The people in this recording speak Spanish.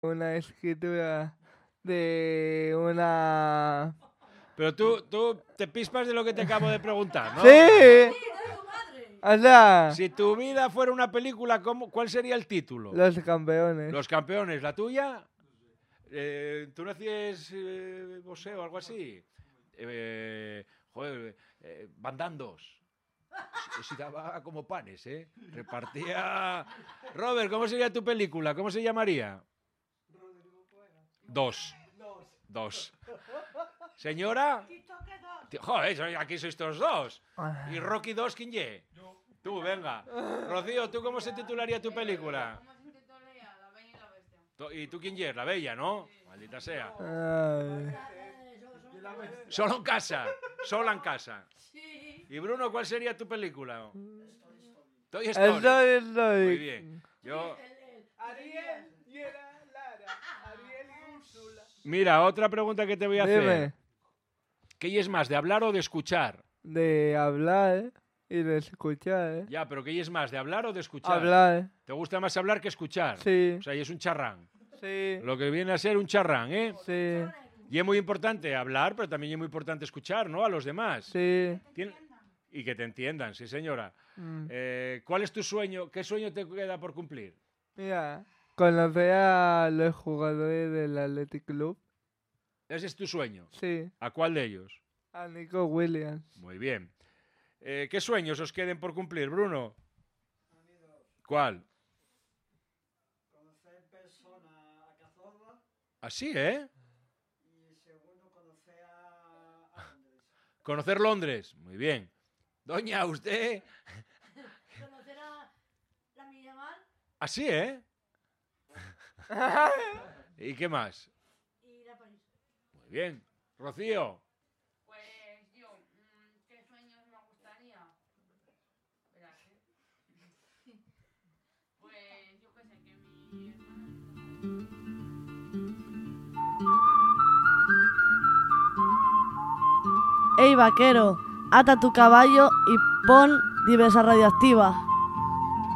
una escritura de una... Pero tú te pispas de lo que te acabo de preguntar, ¿no? ¡Sí! O sea, Si tu vida fuera una película, ¿cuál sería el título? Los Campeones. Los Campeones. ¿La tuya? ¿Tú no hacías boxeo o algo así? Bandandos. Si daba como panes, ¿eh? Repartía... Robert, ¿cómo sería tu película? ¿Cómo se llamaría? Dos. ¿Señora? Joder, aquí sois todos dos. ¿Y Rocky 2 quién ye? Tú, venga. Rocío, ¿tú cómo se titularía tu película? ¿Cómo se titularía? La Bella y la Bestia. ¿Y tú quién ye? La Bella, ¿no? Maldita sea. Ay. Solo en casa. Sola en casa. Sí. ¿Y Bruno, cuál sería tu película? Toy El Story. Story. Muy bien. Yo... Ariel y era Lara. Ariel y Úrsula. Mira, otra pregunta que te voy a hacer. Dime, ¿Qué es más, de hablar o de escuchar? de hablar y de escuchar, Ya, pero ¿qué es más, de hablar o de escuchar? Hablar, ¿Te gusta más hablar que escuchar? sí, O sea, y es un charrán. sí, Lo que viene a ser un charrán, ¿eh? sí, Y es muy importante hablar, pero también es muy importante escuchar, ¿no? A los demás. sí. Y que te entiendan, sí, señora. Mm. ¿Cuál es tu sueño? ¿Qué sueño te queda por cumplir? Mira, conocer a los jugadores del Athletic Club, Ese es tu sueño. sí, ¿A cuál de ellos? a Nico Williams. Muy bien. ¿Qué sueños os queden por cumplir, Bruno? ¿Cuál? Conocer en persona a Cazorla Así, ¿eh? y segundo conocer a Londres. Conocer Londres. Muy bien. Doña, usted... ¿Conocer a la Miramar? Así, ¿eh? ¿Y qué más? Y ir a París. Muy bien. Rocío. Pues yo, ¿qué sueños me gustaría? Verás, pues yo qué sé, que mi hermana... Ey vaquero, ata tu caballo y pon diversa radioactiva.